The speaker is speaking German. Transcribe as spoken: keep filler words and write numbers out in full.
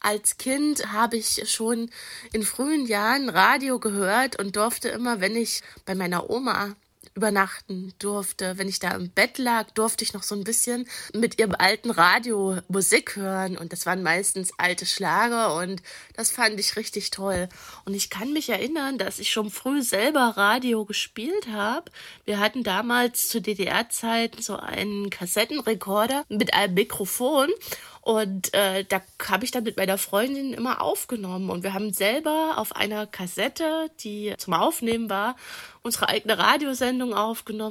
Als Kind habe ich schon in frühen Jahren Radio gehört und durfte immer, wenn ich bei meiner Oma übernachten durfte, wenn ich da im Bett lag, durfte ich noch so ein bisschen mit ihrem alten Radio Musik hören und das waren meistens alte Schlager und das fand ich richtig toll. Und ich kann mich erinnern, dass ich schon früh selber Radio gespielt habe. Wir hatten damals zu D D R-Zeiten so einen Kassettenrekorder mit einem Mikrofon und äh, da habe ich dann mit meiner Freundin immer aufgenommen und wir haben selber auf einer Kassette, die zum Aufnehmen war, unsere eigene Radiosendung aufgenommen.